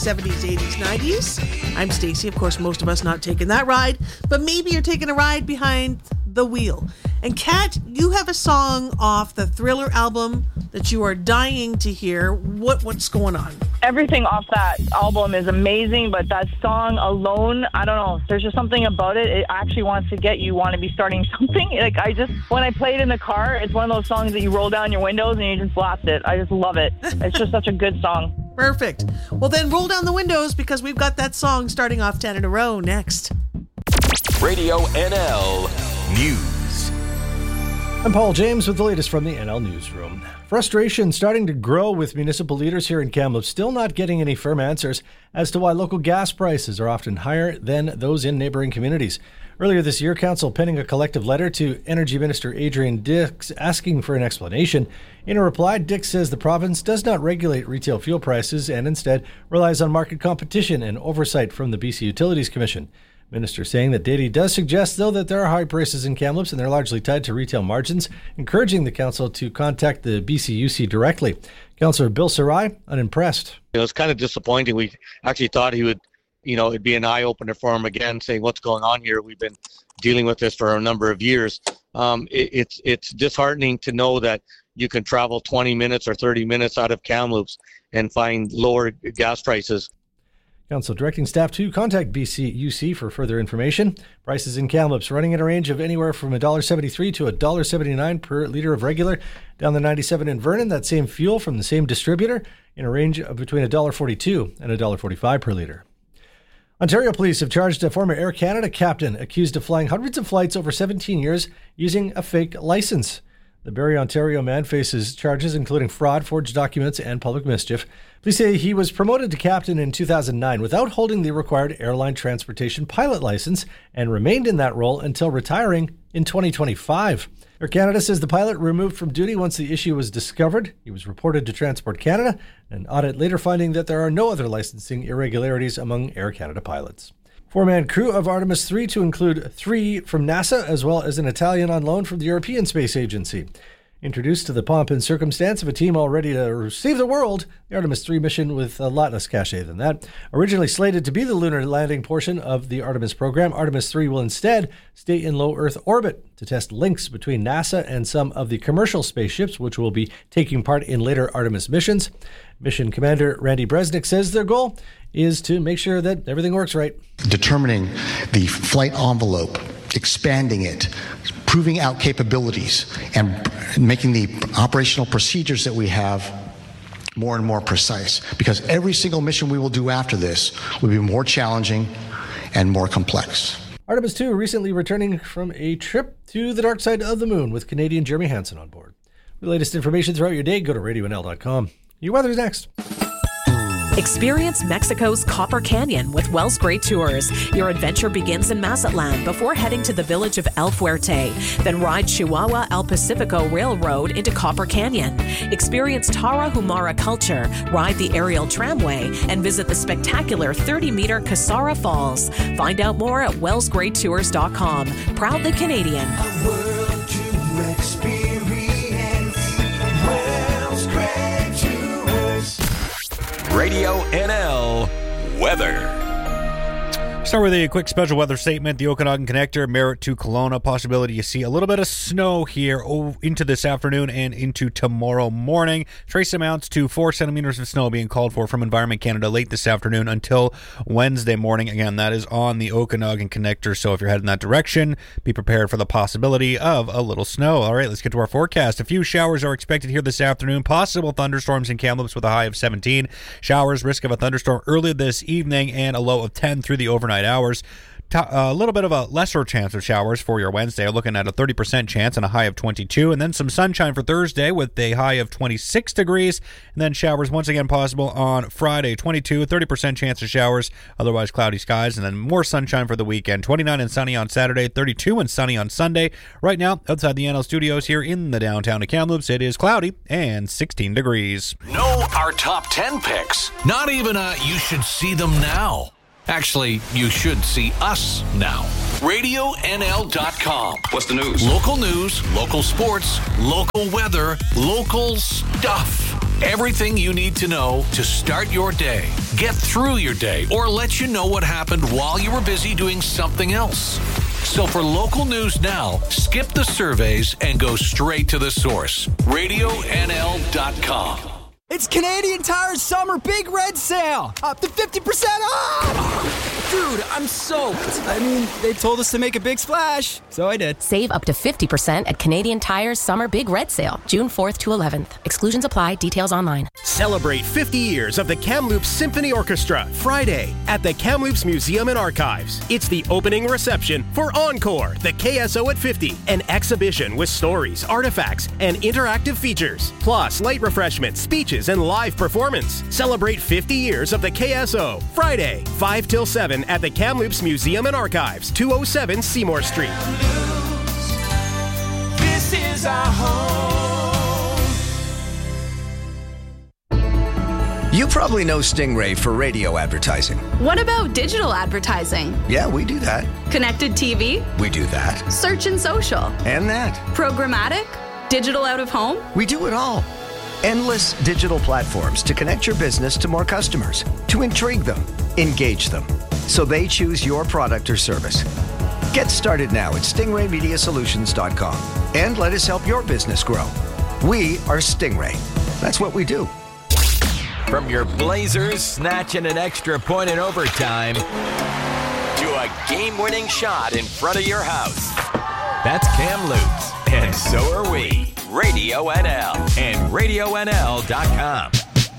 70s, 80s, 90s. I'm Stacey. Of course, most of us not taking that ride, but maybe you're taking a ride behind the wheel. And Kat, you have a song off the Thriller album that you are dying to hear. What's going on? Everything off that album is amazing, but that song alone, I don't know. There's just something about it. It actually wants to get you want to be starting something. Like when I play it in the car, it's one of those songs that you roll down your windows and you just blast it. I just love it. It's just such a good song. Perfect. Well, then roll down the windows because we've got that song starting off 10 in a row next. Radio NL News. I'm Paul James with the latest from the NL Newsroom. Frustration starting to grow with municipal leaders here in Kamloops still not getting any firm answers as to why local gas prices are often higher than those in neighbouring communities. Earlier this year, Council penning a collective letter to Energy Minister Adrian Dix asking for an explanation. In a reply, Dix says the province does not regulate retail fuel prices and instead relies on market competition and oversight from the BC Utilities Commission. Minister saying that data does suggest, though, that there are high prices in Kamloops and they're largely tied to retail margins, encouraging the council to contact the BCUC directly. Councillor Bill Sarai, unimpressed. It was kind of disappointing. We actually thought he would, it'd be an eye-opener for him again, saying what's going on here. We've been dealing with this for a number of years. It's disheartening to know that you can travel 20 minutes or 30 minutes out of Kamloops and find lower gas prices. Council directing staff to contact BCUC for further information. Prices in Kamloops running in a range of anywhere from $1.73 to $1.79 per litre of regular. Down the 97 in Vernon, that same fuel from the same distributor in a range of between $1.42 and $1.45 per litre. Ontario police have charged a former Air Canada captain accused of flying hundreds of flights over 17 years using a fake license. The Barrie, Ontario man faces charges including fraud, forged documents, and public mischief. Police say he was promoted to captain in 2009 without holding the required airline transportation pilot license and remained in that role until retiring in 2025. Air Canada says the pilot removed from duty once the issue was discovered. He was reported to Transport Canada, an audit later finding that there are no other licensing irregularities among Air Canada pilots. Four-man crew of Artemis 3 to include 3 from NASA as well as an Italian on loan from the European Space Agency. Introduced to the pomp and circumstance of a team all ready to save the world, the Artemis 3 mission with a lot less cachet than that. Originally slated to be the lunar landing portion of the Artemis program, Artemis 3 will instead stay in low Earth orbit to test links between NASA and some of the commercial spaceships, which will be taking part in later Artemis missions. Mission Commander Randy Bresnik says their goal is to make sure that everything works right. Determining the flight envelope, expanding it, proving out capabilities, and making the operational procedures that we have more and more precise. Because every single mission we will do after this will be more challenging and more complex. Artemis 2 recently returning from a trip to the dark side of the moon with Canadian Jeremy Hansen on board. For the latest information throughout your day, go to radionl.com. Your weather's next. Experience Mexico's Copper Canyon with Wells Great Tours. Your adventure begins in Mazatlan before heading to the village of El Fuerte. Then ride Chihuahua El Pacifico Railroad into Copper Canyon. Experience Tarahumara culture, ride the aerial tramway, and visit the spectacular 30-meter Casara Falls. Find out more at wellsgreattours.com. Proudly Canadian. A world to experience. Wells Great Tours. Radio NL Weather. Start with a quick special weather statement. The Okanagan Connector, Merritt to Kelowna. Possibility you see a little bit of snow here into this afternoon and into tomorrow morning. Trace amounts to 4 centimeters of snow being called for from Environment Canada late this afternoon until Wednesday morning. Again, that is on the Okanagan Connector, so if you're heading that direction, be prepared for the possibility of a little snow. All right, let's get to our forecast. A few showers are expected here this afternoon. Possible thunderstorms in Kamloops with a high of 17. Showers, risk of a thunderstorm early this evening and a low of 10 through the overnight hours. A little bit of a lesser chance of showers for your Wednesday, looking at a 30% chance and a high of 22, and then some sunshine for Thursday with a high of 26 degrees, and then showers once again possible on Friday, 22, 30% chance of showers, otherwise cloudy skies, and then more sunshine for the weekend, 29 and sunny on Saturday, 32 and sunny on Sunday. Right now, outside the NL studios here in the downtown of Kamloops, it is cloudy and 16 degrees. Know our top 10 picks. Not even a you should see them now. Actually, you should see us now. RadioNL.com. What's the news? Local news, local sports, local weather, local stuff. Everything you need to know to start your day, get through your day, or let you know what happened while you were busy doing something else. So for local news now, skip the surveys and go straight to the source. RadioNL.com. It's Canadian Tire's Summer Big Red Sale! Up to 50% off! Dude, I'm soaked. I mean, they told us to make a big splash, so I did. Save up to 50% at Canadian Tire's Summer Big Red Sale, June 4th to 11th. Exclusions apply. Details online. Celebrate 50 years of the Kamloops Symphony Orchestra Friday at the Kamloops Museum and Archives. It's the opening reception for Encore, the KSO at 50, an exhibition with stories, artifacts, and interactive features, plus light refreshments, speeches, and live performance. Celebrate 50 years of the KSO Friday, 5 till 7 at the Kamloops Museum and Archives, 207 Seymour Street. This is our home. You probably know Stingray for radio advertising. What about digital advertising? Yeah, we do that. Connected TV? We do that. Search and social? And that. Programmatic? Digital out of home? We do it all. Endless digital platforms to connect your business to more customers, to intrigue them, engage them, so they choose your product or service. Get started now at stingraymediasolutions.com and let us help your business grow. We are Stingray. That's what we do. From your Blazers snatching an extra point in overtime to a game-winning shot in front of your house. That's Kamloops, and so are we. Radio NL and RadioNL.com.